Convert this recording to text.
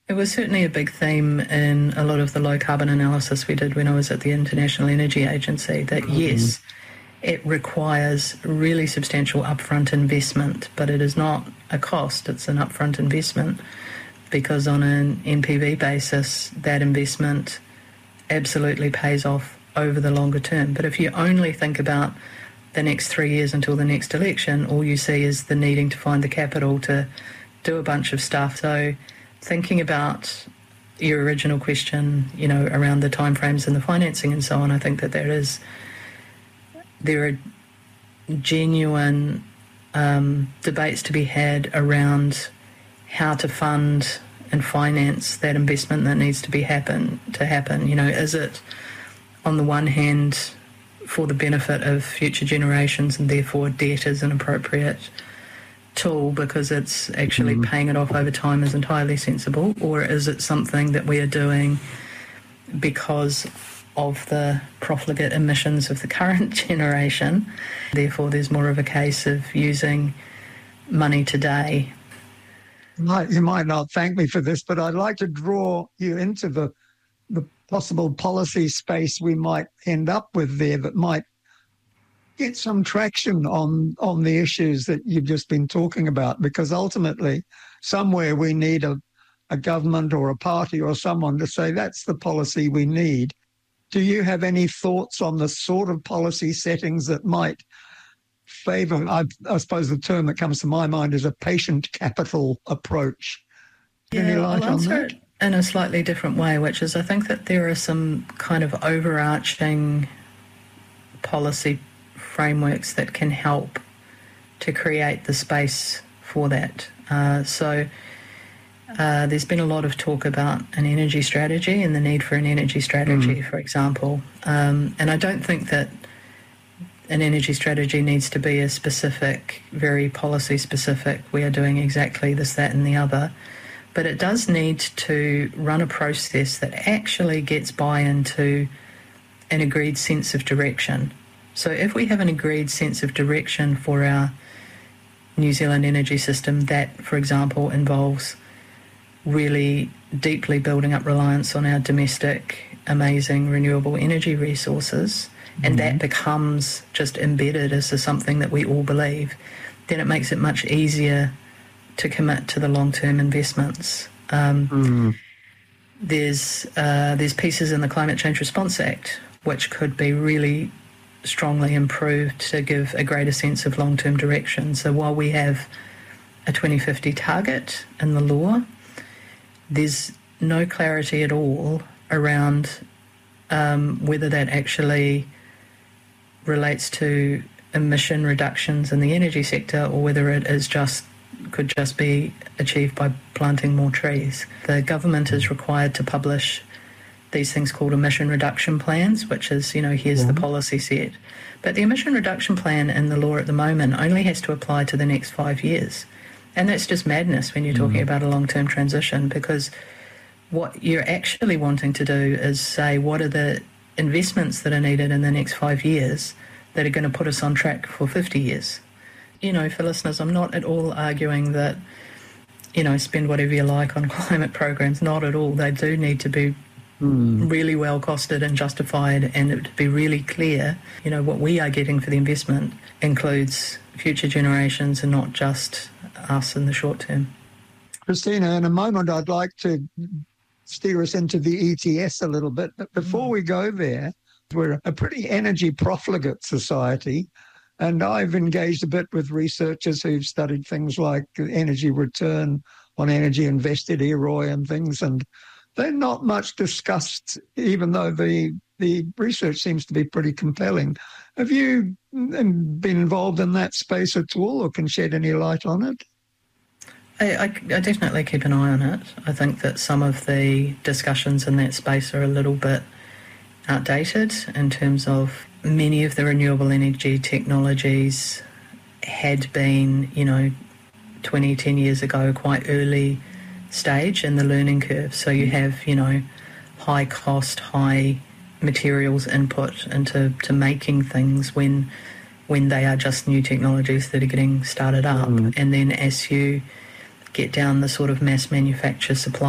It was certainly a big theme in a lot of the low carbon analysis we did when I was at the International Energy Agency, that yes, it requires really substantial upfront investment, but it is not a cost, it's an upfront investment, because on an NPV basis, that investment absolutely pays off over the longer term. But if you only think about the next 3 years until the next election, all you see is the needing to find the capital to do a bunch of stuff. So thinking about your original question, around the timeframes and the financing and so on, I think that there are genuine debates to be had around how to fund and finance that investment that needs to happen. Is it on the one hand for the benefit of future generations and therefore debt is an appropriate tool because it's actually paying it off over time is entirely sensible, or is it something that we are doing because of the profligate emissions of the current generation? Therefore, there's more of a case of using money today. You might not thank me for this, but I'd like to draw you into the possible policy space we might end up with there that might get some traction on the issues that you've just been talking about, because ultimately somewhere we need a government or a party or someone to say that's the policy we need. Do you have any thoughts on the sort of policy settings that might favour, I suppose the term that comes to my mind is a patient capital approach? Any light on that? In a slightly different way, which is I think that there are some kind of overarching policy frameworks that can help to create the space for that. There's been a lot of talk about an energy strategy and the need for an energy strategy, for example. And I don't think that an energy strategy needs to be a specific, very policy specific, we are doing exactly this, that and the other. But it does need to run a process that actually gets buy-in to an agreed sense of direction. So if we have an agreed sense of direction for our New Zealand energy system that, for example, involves really deeply building up reliance on our domestic, amazing renewable energy resources, and that becomes just embedded as something that we all believe, then it makes it much easier to commit to the long-term investments. There's pieces in the Climate Change Response Act which could be really strongly improved to give a greater sense of long-term direction. So while we have a 2050 target in the law, there's no clarity at all around whether that actually relates to emission reductions in the energy sector or whether it is could just be achieved by planting more trees. The government is required to publish these things called emission reduction plans, which is, here's the policy set. But the emission reduction plan in the law at the moment only has to apply to the next 5 years. And that's just madness when you're talking about a long-term transition, because what you're actually wanting to do is say, what are the investments that are needed in the next 5 years that are going to put us on track for 50 years? For listeners, I'm not at all arguing that, spend whatever you like on climate programs. Not at all. They do need to be really well costed and justified, and it to be really clear, what we are getting for the investment includes future generations and not just us in the short term. Christina, in a moment I'd like to steer us into the ETS a little bit, but before we go there, we're a pretty energy profligate society. And I've engaged a bit with researchers who've studied things like energy return on energy invested, EROI and things, and they're not much discussed, even though the research seems to be pretty compelling. Have you been involved in that space at all or can shed any light on it? I definitely keep an eye on it. I think that some of the discussions in that space are a little bit outdated in terms of many of the renewable energy technologies had been, 10 years ago, quite early stage in the learning curve. So you have, high cost, high materials input into making things when they are just new technologies that are getting started up. And then as you get down the sort of mass manufacture supply